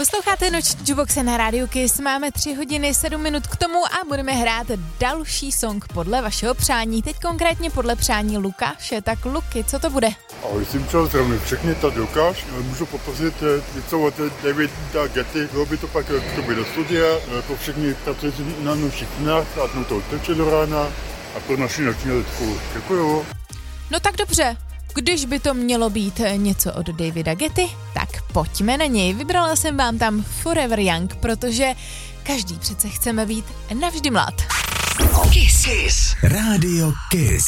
Posloucháte Noční Jukebox na rádiu Kiss, máme 3 hodiny 7 minut k tomu a budeme hrát další song podle vašeho přání, teď konkrétně podle přání Lukáše, tak Luky, co to bude? Ahoj, jsem čas zdravím všechny, tady Lukáš, můžu poprosit něco od Davida Getty, bylo by to pak k tobě do studia, pro všechny pracující na našich knách, a to teče do rána a pro naši noční lidku. Děkuju. No tak dobře. Když by to mělo být něco od Davida Getty, tak pojďme na něj. Vybrala jsem vám tam Forever Young, protože každý přece chceme být navždy mlád. Kiss. Radio Kiss.